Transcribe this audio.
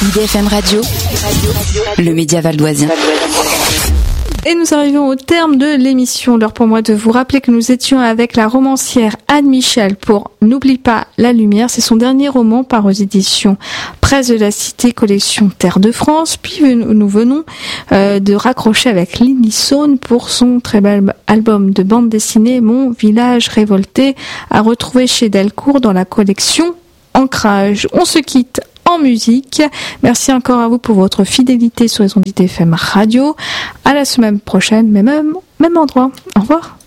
IDFM Radio, le média valdoisien. Et nous arrivons au terme de l'émission. L'heure pour moi de vous rappeler que nous étions avec la romancière Anne Michel pour N'oublie pas la lumière. C'est son dernier roman par aux éditions Presse de la Cité, collection Terre de France. Puis nous venons de raccrocher avec Lily Saune pour son très bel album de bande dessinée Mon village révolté, à retrouver chez Delcourt dans la collection Ancrage. On se quitte en musique. Merci encore à vous pour votre fidélité sur les ondes d'IDFM Radio. À la semaine prochaine, même endroit. Au revoir.